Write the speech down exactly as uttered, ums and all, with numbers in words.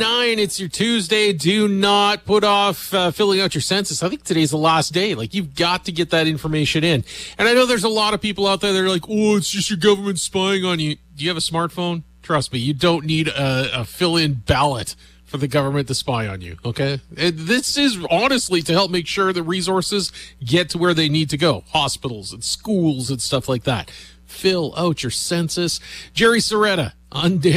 nine. It's your Tuesday. Do not put off uh, filling out your census. I think today's the last day. Like, you've got to get that information in. And I know there's a lot of people out there that are like, oh, it's just your government spying on you. Do you have a smartphone? Trust me, you don't need a, a fill-in ballot for the government to spy on you, okay? And this is honestly to help make sure the resources get to where they need to go. Hospitals and schools and stuff like that. Fill out your census. Jerry Soretta on Dan.